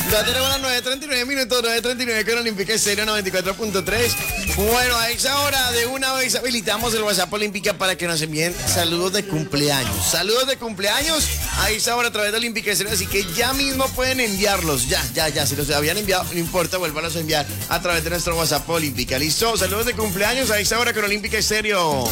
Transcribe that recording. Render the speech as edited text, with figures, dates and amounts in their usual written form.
Ya tenemos las 9:39 minutos, 9:39 con Olímpica Estéreo 94.3. Bueno, a esa hora de una vez habilitamos el WhatsApp Olímpica para que nos envíen saludos de cumpleaños. Saludos de cumpleaños a esa hora a través de Olímpica Estéreo, así que ya mismo pueden enviarlos. Ya. Si los habían enviado, no importa, vuélvalos a enviar a través de nuestro WhatsApp Olímpica. ¿Listo? Saludos de cumpleaños a esa hora con Olímpica Estéreo.